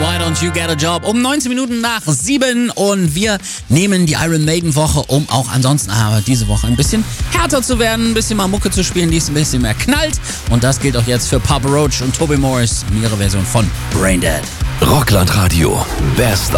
Why Don't You Get a Job? Um 19 Minuten nach 7 und wir nehmen die Iron Maiden Woche, um auch ansonsten aber diese Woche ein bisschen härter zu werden, ein bisschen mal Mucke zu spielen, die es ein bisschen mehr knallt. Und das gilt auch jetzt für Papa Roach und Toby Morris in ihrer Version von Braindead. Rockland Radio, Best